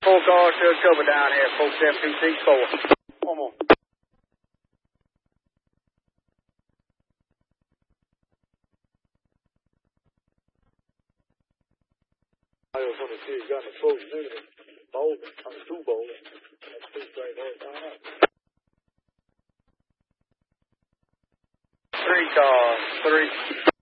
4 cars to cover down here, 47264. One more. I was on the kid, got in the frozen unit. Bowling, on the 2 bowling. That's 2 straight hours down up. 3 cars, 3.